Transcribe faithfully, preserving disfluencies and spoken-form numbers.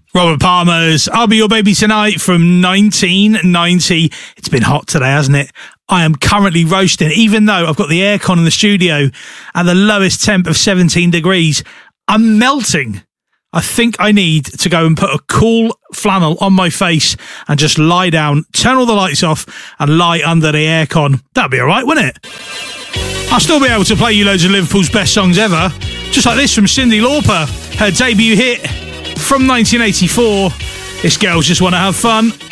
Robert Palmer's I'll Be Your Baby Tonight from nineteen ninety. It's been hot today, hasn't it? I am currently roasting, even though I've got the aircon in the studio at the lowest temp of seventeen degrees. I'm melting. I think I need to go and put a cool flannel on my face and just lie down, turn all the lights off and lie under the aircon. That'd be all right, wouldn't it? I'll still be able to play you loads of Liverpool's best songs ever, just like this from Cyndi Lauper, her debut hit from nineteen eighty-four. This Girls Just Want to Have Fun.